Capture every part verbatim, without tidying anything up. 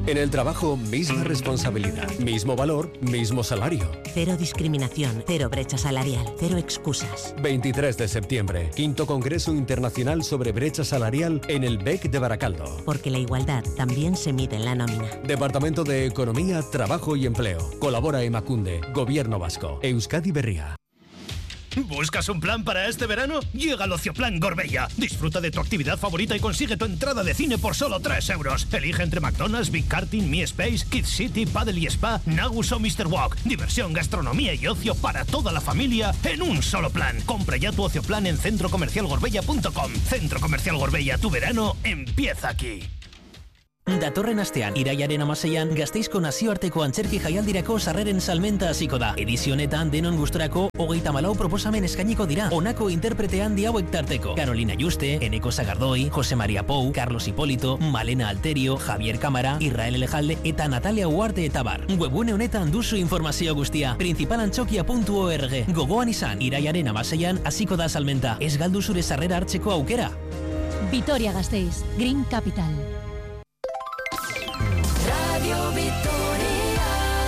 En el trabajo, misma responsabilidad, mismo valor, mismo salario. Cero discriminación, cero brecha salarial, cero excusas. veintitrés de septiembre, quinto Congreso Internacional sobre Brecha Salarial en el B E C de Baracaldo. Porque la igualdad también se mide en la nómina. Departamento de Economía, Trabajo y Empleo. Colabora Emakunde, Gobierno Vasco, Euskadi Berria. ¿Buscas un plan para este verano? Llega el Ocioplan Gorbella. Disfruta de tu actividad favorita y consigue tu entrada de cine por solo tres euros. Elige entre McDonald's, Big Karting, Mi Space, Kids City, Paddle y Spa, Nagus o mister Walk. Diversión, gastronomía y ocio para toda la familia en un solo plan. Compra ya tu Ocioplan en centro comercial gorbella punto com. Centro Comercial Gorbella, tu verano empieza aquí. Datorren astean, iraiaren amaseian, Gasteizko nazioarteko antzerki jaialdirako sarreren salmenta hasiko da. Edizio honetan denon gustorako hogeita hamalau proposamen eskainiko dira. Honako interprete handi hauek tarteko: Carolina Yuste, Eneko Sagardoi, Jose Maria Pou, Carlos Hipólito, Malena Alterio, Javier Cámara, Israel Elejalde eta Natalia Uarte eta bar. Webune honetan duzu informazio guztia. principalantzokia puntu org. Gogoan izan, iraiaren amaseian hasiko da salmenta. Ez galdu zure sarrera hartzeko aukera. Vitoria Gasteiz, Green Capital. Radio Vitoria.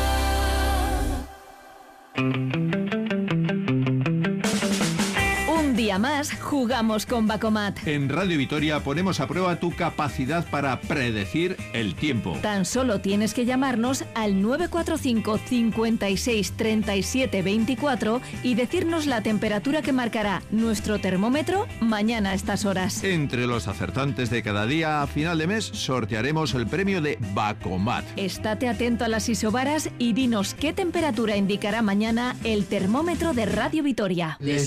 Un día más jugamos con Bacomat. En Radio Vitoria ponemos a prueba tu capacidad para predecir el tiempo. Tan solo tienes que llamarnos al nueve cuatro cinco, cincuenta y seis, treinta y siete, veinticuatro y decirnos la temperatura que marcará nuestro termómetro mañana a estas horas. Entre los acertantes de cada día, a final de mes, sortearemos el premio de Bacomat. Estate atento a las isobaras y dinos qué temperatura indicará mañana el termómetro de Radio Vitoria.